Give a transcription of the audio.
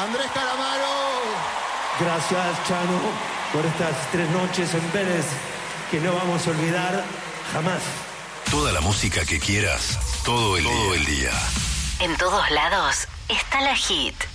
Andrés Calamaro. Gracias, Chano, por estas 3 noches en Vélez que no vamos a olvidar jamás. Toda la música que quieras, todo el día. En todos lados está la Hit.